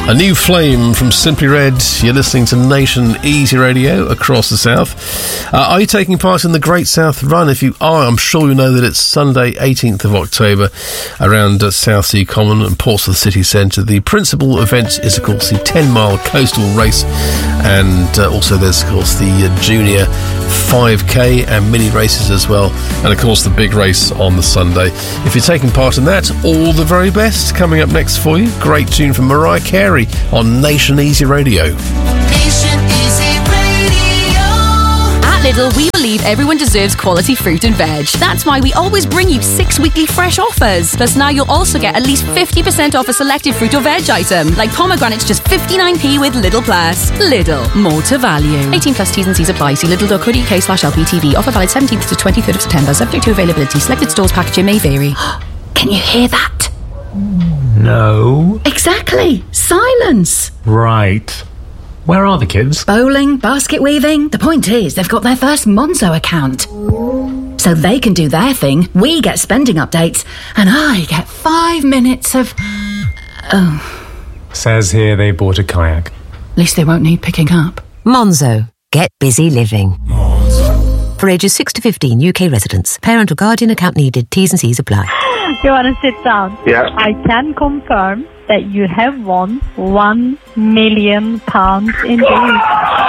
A new flame from Simply Red. You're listening to Nation Easy Radio across the south. Are you taking part in the Great South Run? If you are, I'm sure you know that it's Sunday 18th of October around Southsea Common and Portsmouth City Centre. The principal event is, of course, the 10-mile coastal race, and also there's, of course, the junior 5k and mini races as well, and of course the big race on the Sunday. If you're taking part in that, all the very best. Coming up next for you, great tune from Mariah Carey on Nation Easy Radio. Nation Easy Radio. At Lidl, we believe everyone deserves quality fruit and veg. That's why we always bring you 6 weekly fresh offers. Plus now you'll also get at least 50% off a selected fruit or veg item, like pomegranates just 59p with Lidl Plus. Lidl, more to value. 18 plus T's and C's apply. See lidl.co.uk/LPTV. Offer valid 17th to 23rd of September. Subject to availability. Selected stores packaging may vary. Can you hear that? No. Exactly. Silence. Right. Where are the kids? Bowling, basket weaving. The point is, they've got their first Monzo account. So they can do their thing, we get spending updates, and I get 5 minutes of... Oh. Says here they bought a kayak. At least they won't need picking up. Monzo. Get busy living. Monzo. For ages 6 to 15, UK residents. Parent or guardian account needed. T's and C's apply. You want to sit down? Yeah. I can confirm that you have won £1 million indeed.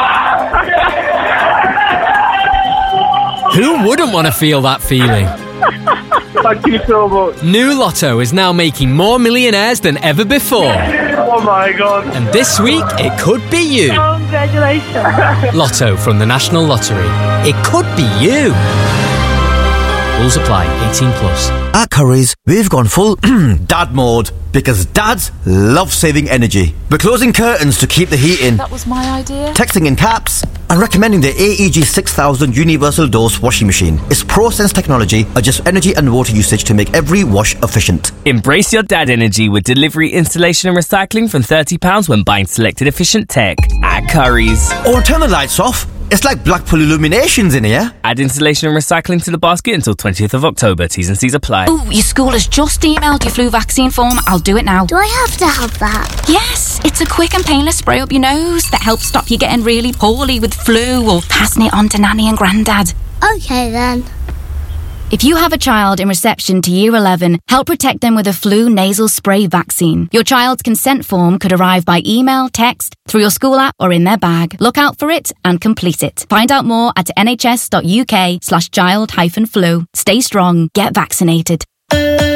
Who wouldn't want to feel that feeling? Thank you so much. New Lotto is now making more millionaires than ever before. Oh my God. And this week, it could be you. Congratulations. Lotto from the National Lottery. It could be you. Rules apply. 18 plus. At Currys, we've gone full dad mode because dads love saving energy. We're closing curtains to keep the heat in. That was my idea. Texting in caps and recommending the AEG 6000 Universal Dose Washing Machine. Its ProSense technology adjusts energy and water usage to make every wash efficient. Embrace your dad energy with delivery, installation and recycling from £30 when buying selected efficient tech at Currys. Or turn the lights off. It's like Blackpool Illuminations in here. Add installation and recycling to the basket until 20th of October. T's and C's apply. Ooh, your school has just emailed your flu vaccine form. I'll do it now. Do I have to have that? Yes, it's a quick and painless spray up your nose that helps stop you getting really poorly with flu or passing it on to Nanny and Grandad. Okay then. If you have a child in reception to Year 11, help protect them with a flu nasal spray vaccine. Your child's consent form could arrive by email, text, through your school app or in their bag. Look out for it and complete it. Find out more at nhs.uk/child-flu. Stay strong, get vaccinated.